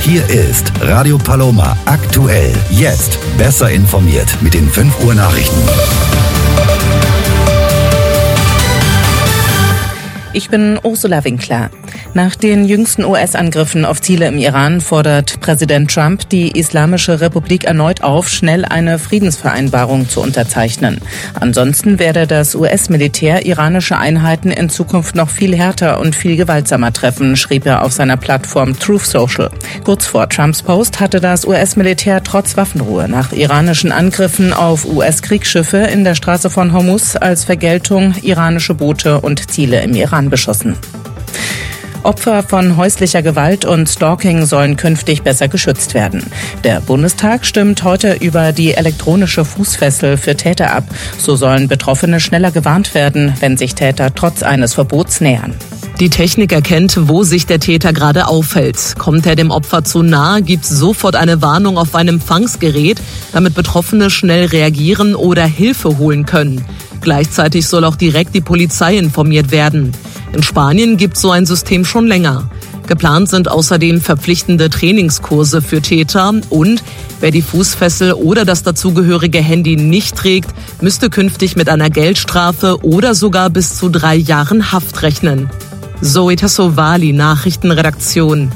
Hier ist Radio Paloma aktuell. Jetzt besser informiert mit den 5 Uhr Nachrichten. Ich bin Ursula Winkler. Nach den jüngsten US-Angriffen auf Ziele im Iran fordert Präsident Trump die Islamische Republik erneut auf, schnell eine Friedensvereinbarung zu unterzeichnen. Ansonsten werde das US-Militär iranische Einheiten in Zukunft noch viel härter und viel gewaltsamer treffen, schrieb er auf seiner Plattform Truth Social. Kurz vor Trumps Post hatte das US-Militär trotz Waffenruhe nach iranischen Angriffen auf US-Kriegsschiffe in der Straße von Hormuz als Vergeltung iranische Boote und Ziele im Iran beschossen. Opfer von häuslicher Gewalt und Stalking sollen künftig besser geschützt werden. Der Bundestag stimmt heute über die elektronische Fußfessel für Täter ab. So sollen Betroffene schneller gewarnt werden, wenn sich Täter trotz eines Verbots nähern. Die Technik erkennt, wo sich der Täter gerade aufhält. Kommt er dem Opfer zu nahe, gibt sofort eine Warnung auf ein Empfangsgerät, damit Betroffene schnell reagieren oder Hilfe holen können. Gleichzeitig soll auch direkt die Polizei informiert werden. In Spanien gibt es so ein System schon länger. Geplant sind außerdem verpflichtende Trainingskurse für Täter und wer die Fußfessel oder das dazugehörige Handy nicht trägt, müsste künftig mit einer Geldstrafe oder sogar bis zu 3 Jahren Haft rechnen. Zoe Tassovali, Nachrichtenredaktion.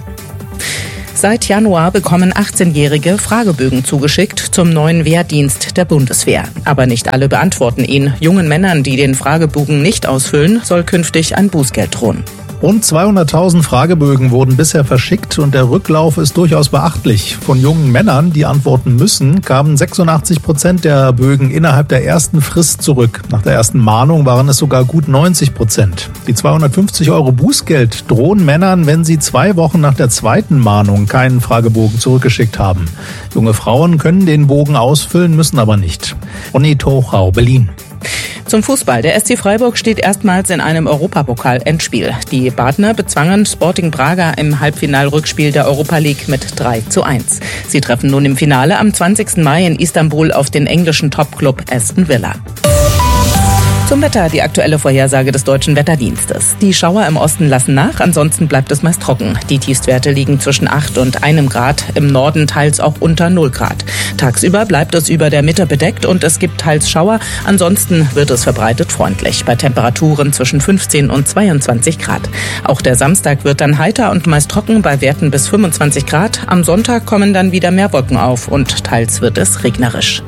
Seit Januar bekommen 18-Jährige Fragebögen zugeschickt zum neuen Wehrdienst der Bundeswehr. Aber nicht alle beantworten ihn. Jungen Männern, die den Fragebogen nicht ausfüllen, soll künftig ein Bußgeld drohen. Rund 200.000 Fragebögen wurden bisher verschickt und der Rücklauf ist durchaus beachtlich. Von jungen Männern, die antworten müssen, kamen 86% der Bögen innerhalb der ersten Frist zurück. Nach der ersten Mahnung waren es sogar gut 90%. Die 250 € Bußgeld drohen Männern, wenn sie 2 Wochen nach der zweiten Mahnung keinen Fragebogen zurückgeschickt haben. Junge Frauen können den Bogen ausfüllen, müssen aber nicht. Ronny Tochau, Berlin. Zum Fußball. Der SC Freiburg steht erstmals in einem Europapokal-Endspiel. Die Badner bezwangen Sporting Braga im Halbfinalrückspiel der Europa League mit 3:1. Sie treffen nun im Finale am 20. Mai in Istanbul auf den englischen Topclub Aston Villa. Zum Wetter, die aktuelle Vorhersage des Deutschen Wetterdienstes. Die Schauer im Osten lassen nach, ansonsten bleibt es meist trocken. Die Tiefstwerte liegen zwischen 8 und 1 Grad, im Norden teils auch unter 0 Grad. Tagsüber bleibt es über der Mitte bedeckt und es gibt teils Schauer, ansonsten wird es verbreitet freundlich, bei Temperaturen zwischen 15 und 22 Grad. Auch der Samstag wird dann heiter und meist trocken bei Werten bis 25 Grad. Am Sonntag kommen dann wieder mehr Wolken auf und teils wird es regnerisch.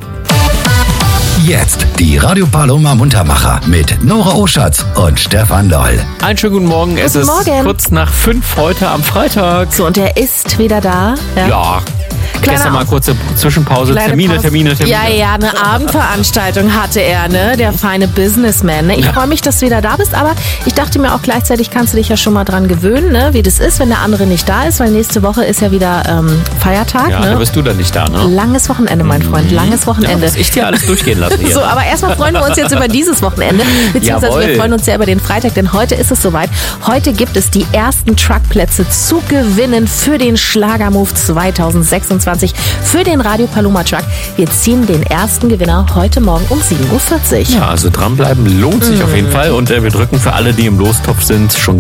Jetzt die Radio Paloma Muntermacher mit Nora Oschatz und Stefan Loll. Einen schönen guten Morgen. Es ist kurz nach 5 heute am Freitag. So, und er ist wieder da. Ja. Gestern mal kurze Zwischenpause, Termine. Ja, eine Abendveranstaltung hatte er, ne? Der feine Businessman. Ne? Ich freue mich, dass du wieder da bist, aber ich dachte mir auch gleichzeitig, kannst du dich ja schon mal dran gewöhnen, ne? Wie das ist, wenn der andere nicht da ist, weil nächste Woche ist ja wieder Feiertag. Ja, ne? Da bist du dann nicht da, ne? Langes Wochenende, mein Freund, langes Wochenende. Ja, muss ich dir alles durchgehen lassen hier. So, aber erstmal freuen wir uns jetzt über dieses Wochenende, beziehungsweise wir freuen uns sehr über den Freitag, denn heute ist es soweit. Heute gibt es die ersten Truckplätze zu gewinnen für den Schlagermove 2026, für den Radio Paloma Truck. Wir ziehen den ersten Gewinner heute Morgen um 7:40 Uhr. Ja, also dranbleiben lohnt sich auf jeden Fall und wir drücken für alle, die im Lostopf sind, schon